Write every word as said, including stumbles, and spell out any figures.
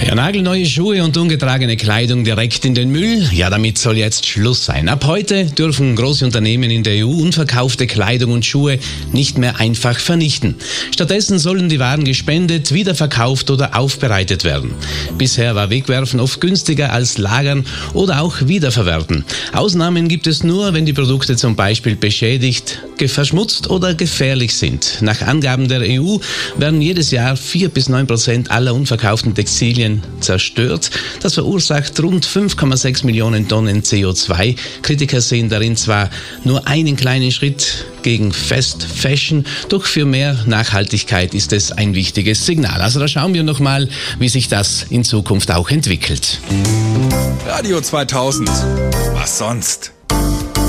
Ja, nagelneue Schuhe und ungetragene Kleidung direkt in den Müll. Ja, damit soll jetzt Schluss sein. Ab heute dürfen große Unternehmen in der E U unverkaufte Kleidung und Schuhe nicht mehr einfach vernichten. Stattdessen sollen die Waren gespendet, wiederverkauft oder aufbereitet werden. Bisher war Wegwerfen oft günstiger als Lagern oder auch Wiederverwerten. Ausnahmen gibt es nur, wenn die Produkte zum Beispiel beschädigt, verschmutzt oder gefährlich sind. Nach Angaben der E U werden jedes Jahr vier bis neun Prozent aller unverkauften Textilien zerstört. Das verursacht rund fünf Komma sechs Millionen Tonnen C O zwei. Kritiker sehen darin zwar nur einen kleinen Schritt gegen Fast Fashion, doch für mehr Nachhaltigkeit ist es ein wichtiges Signal. Also da schauen wir noch mal, wie sich das in Zukunft auch entwickelt. Radio zweitausend. Was sonst?